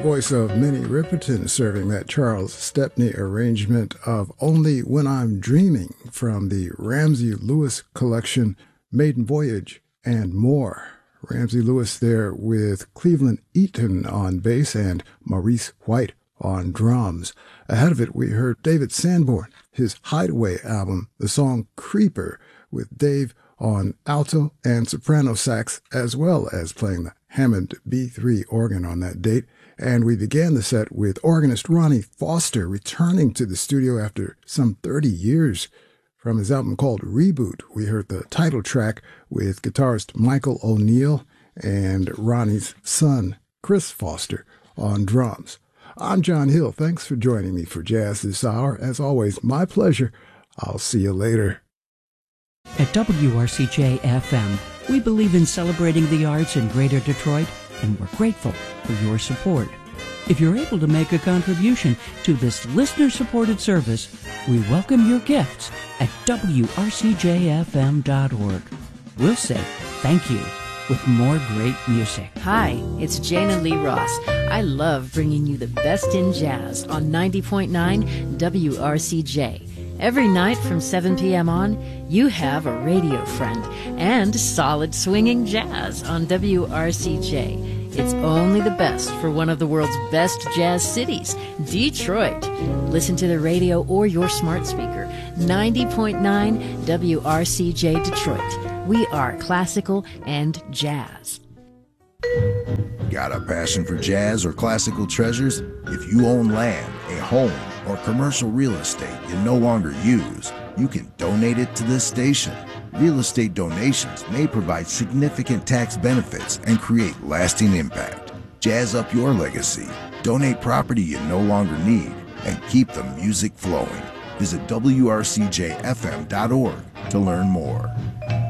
voice of Minnie Riperton serving that Charles Stepney arrangement of Only When I'm Dreaming from the Ramsey Lewis collection, Maiden Voyage and More. Ramsey Lewis there with Cleveland Eaton on bass and Maurice White on drums. Ahead of it, we heard David Sanborn, his Hideaway album, the song Creeper, with Dave on alto and soprano sax, as well as playing the Hammond B3 organ on that date. And we began the set with organist Ronnie Foster returning to the studio after some 30 years. From his album called Reboot, we heard the title track with guitarist Michael O'Neill and Ronnie's son, Chris Foster, on drums. I'm John Hill. Thanks for joining me for Jazz This Hour. As always, my pleasure. I'll see you later. At WRCJ-FM, we believe in celebrating the arts in Greater Detroit, and we're grateful for your support. If you're able to make a contribution to this listener-supported service, we welcome your gifts at WRCJFM.org. We'll say thank you with more great music. Hi, it's Jana Lee Ross. I love bringing you the best in jazz on 90.9 WRCJ. Every night from 7 p.m. on, you have a radio friend and solid swinging jazz on WRCJ. It's only the best for one of the world's best jazz cities, Detroit. Listen to the radio or your smart speaker. 90.9 WRCJ Detroit. We are classical and jazz. Got a passion for jazz or classical treasures? If you own land, a home, or commercial real estate you no longer use, you can donate it to this station. Real estate donations may provide significant tax benefits and create lasting impact. Jazz up your legacy. Donate property you no longer need and keep the music flowing. Visit WRCJFM.org to learn more.